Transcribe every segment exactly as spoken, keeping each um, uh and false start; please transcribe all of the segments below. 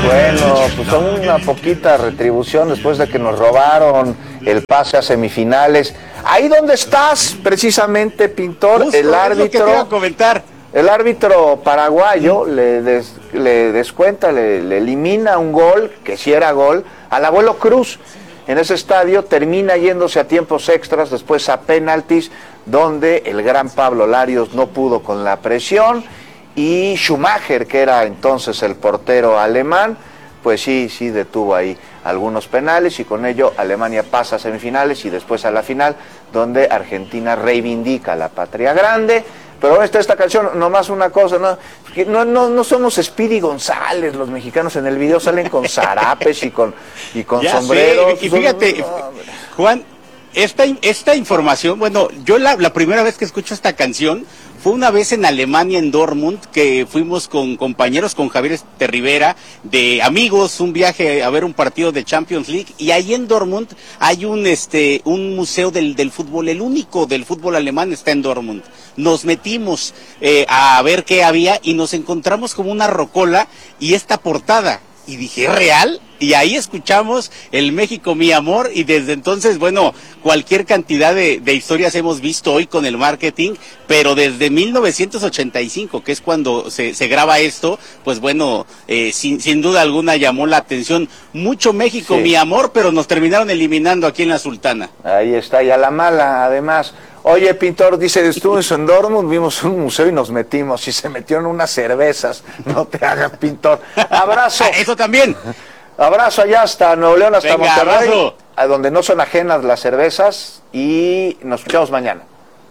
Bueno, pues son una poquita retribución después de que nos robaron el pase a semifinales. Ahí donde estás, precisamente, Pintor, Justo, el árbitro. Es lo que te iba a comentar. El árbitro paraguayo le, des, le descuenta, le, le elimina un gol, que sí era gol, al Abuelo Cruz. En ese estadio termina yéndose a tiempos extras, después a penaltis, donde el gran Pablo Larios no pudo con la presión, y Schumacher, que era entonces el portero alemán, pues sí, sí detuvo ahí algunos penales, y con ello Alemania pasa a semifinales y después a la final, donde Argentina reivindica la patria grande. Pero esta, esta canción, nomás una cosa, ¿no? No, no, no somos Speedy González, los mexicanos en el video salen con zarapes y con, y con ya sombreros. Sé. Y fíjate, no, Juan, esta, esta información, bueno, yo la, la primera vez que escucho esta canción fue una vez en Alemania, en Dortmund, que fuimos con compañeros, con Javier Este Rivera, de amigos, un viaje a ver un partido de Champions League, y ahí en Dortmund hay un este un museo del, del fútbol, el único del fútbol alemán está en Dortmund. Nos metimos eh, a ver qué había y nos encontramos como una rocola y esta portada. Y dije, ¿real? Y ahí escuchamos el México mi amor, y desde entonces, bueno, cualquier cantidad de, de historias hemos visto hoy con el marketing, pero desde mil novecientos ochenta y cinco, que es cuando se, se graba esto, pues bueno, eh, sin, sin duda alguna llamó la atención. Mucho México sí. mi amor, pero nos terminaron eliminando aquí en la Sultana. Ahí está, y a la mala, además. Oye, Pintor, dice, estuvimos en Dortmund, vimos un museo y nos metimos, y se metieron unas cervezas, no te hagas, Pintor. Abrazo. Eso también. Abrazo allá hasta Nuevo León, hasta Venga, Monterrey, abrazo. A donde no son ajenas las cervezas, y nos escuchamos mañana.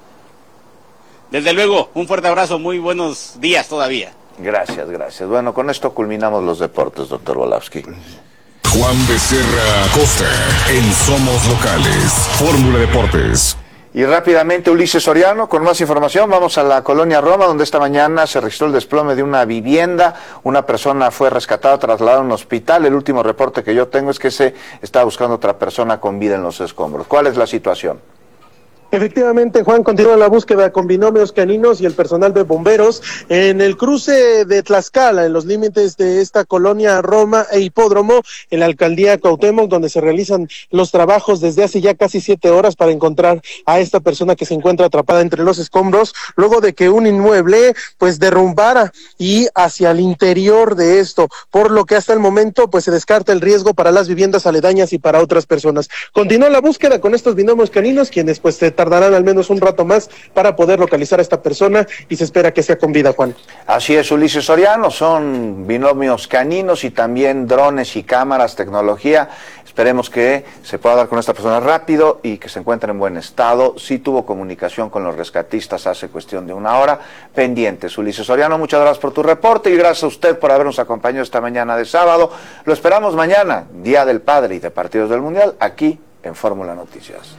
Desde luego, un fuerte abrazo, muy buenos días todavía. Gracias, gracias. Bueno, con esto culminamos los deportes, doctor Volowski. Juan Becerra Costa, en Somos Locales, Fórmula Deportes. Y rápidamente, Ulises Soriano, con más información, vamos a la colonia Roma, donde esta mañana se registró el desplome de una vivienda. Una persona fue rescatada, trasladada a un hospital. El último reporte que yo tengo es que se está buscando otra persona con vida en los escombros. ¿Cuál es la situación? Efectivamente, Juan, continúa la búsqueda con binomios caninos y el personal de bomberos en el cruce de Tlaxcala, en los límites de esta colonia Roma e Hipódromo, en la alcaldía Cuauhtémoc, donde se realizan los trabajos desde hace ya casi siete horas para encontrar a esta persona que se encuentra atrapada entre los escombros, luego de que un inmueble pues derrumbara y hacia el interior de esto, por lo que hasta el momento pues se descarta el riesgo para las viviendas aledañas y para otras personas. Continúa la búsqueda con estos binomios caninos, quienes pues se tardarán al menos un rato más para poder localizar a esta persona, y se espera que sea con vida, Juan. Así es, Ulises Soriano, son binomios caninos y también drones y cámaras, tecnología. Esperemos que se pueda dar con esta persona rápido y que se encuentre en buen estado. Sí tuvo comunicación con los rescatistas hace cuestión de una hora. Pendientes, Ulises Soriano, muchas gracias por tu reporte y gracias a usted por habernos acompañado esta mañana de sábado. Lo esperamos mañana, Día del Padre y de Partidos del Mundial, aquí en Fórmula Noticias.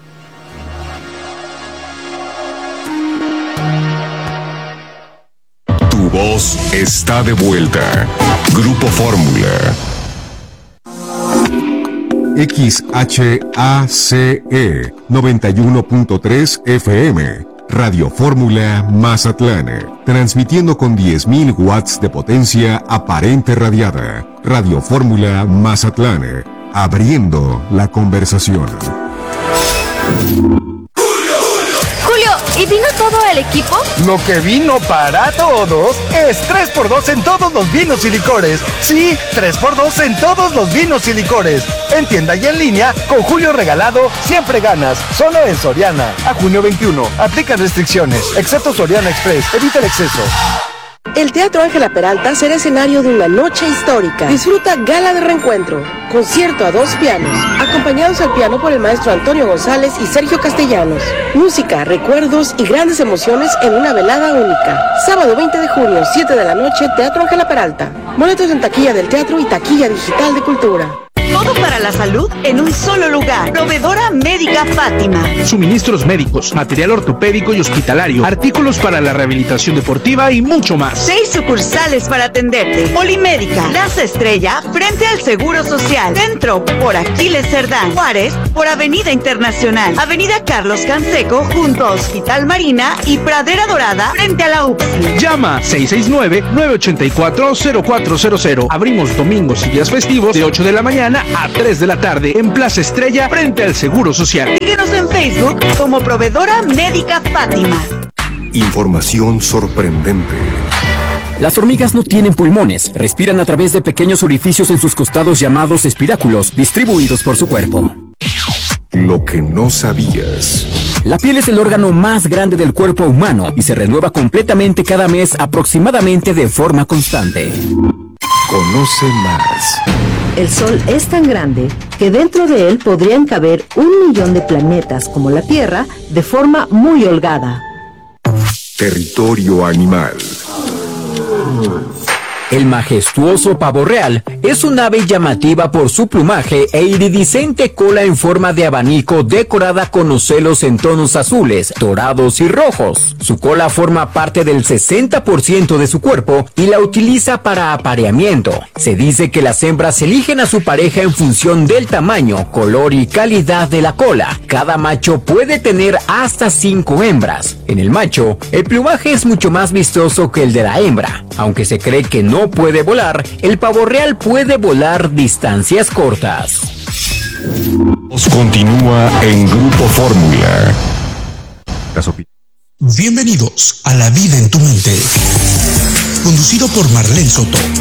Tu voz está de vuelta. Grupo Fórmula. X H A C E noventa y uno punto tres F M. Radio Fórmula Mazatlán. Transmitiendo con diez mil watts de potencia aparente radiada. Radio Fórmula Mazatlán. Abriendo la conversación. ¿Y vino todo el equipo? Lo que vino para todos es tres por dos en todos los vinos y licores. Sí, tres por dos en todos los vinos y licores. En tienda y en línea, con Julio Regalado, siempre ganas. Solo en Soriana. A junio veintiuno. Aplican restricciones. Excepto Soriana Express. Evita el exceso. El Teatro Ángela Peralta será escenario de una noche histórica. Disfruta Gala de Reencuentro, concierto a dos pianos, acompañados al piano por el maestro Antonio González y Sergio Castellanos. Música, recuerdos y grandes emociones en una velada única. Sábado veinte de junio, siete de la noche, Teatro Ángela Peralta. Boletos en taquilla del teatro y taquilla digital de Cultura. Todo para la salud en un solo lugar. Proveedora Médica Fátima. Suministros médicos, material ortopédico y hospitalario, artículos para la rehabilitación deportiva y mucho más. Seis sucursales para atenderte. Polimédica, Plaza Estrella, frente al Seguro Social. Centro, por Aquiles Cerdán. Juárez, por Avenida Internacional. Avenida Carlos Canseco, junto a Hospital Marina y Pradera Dorada, frente a la U P S I. Llama seis seis nueve, nueve ocho cuatro, cero cuatro cero cero. Abrimos domingos y días festivos de ocho de la mañana a tres de la tarde en Plaza Estrella, frente al Seguro Social. Síguenos en Facebook como Proveedora Médica Fátima. Información sorprendente. Las hormigas no tienen pulmones, respiran a través de pequeños orificios en sus costados llamados espiráculos, distribuidos por su cuerpo. Lo que no sabías. La piel es el órgano más grande del cuerpo humano y se renueva completamente cada mes aproximadamente de forma constante. Conoce más. El Sol es tan grande que dentro de él podrían caber un millón de planetas como la Tierra de forma muy holgada. Territorio animal. El majestuoso pavo real es un ave llamativa por su plumaje e iridiscente cola en forma de abanico decorada con ocelos en tonos azules, dorados y rojos. Su cola forma parte del sesenta por ciento de su cuerpo y la utiliza para apareamiento. Se dice que las hembras eligen a su pareja en función del tamaño, color y calidad de la cola. Cada macho puede tener hasta cinco hembras. En el macho, el plumaje es mucho más vistoso que el de la hembra. Aunque se cree que no puede volar, el pavo real puede volar distancias cortas. Nos continúa en Grupo Fórmula. Bienvenidos a La Vida en tu Mente, conducido por Marlene Soto.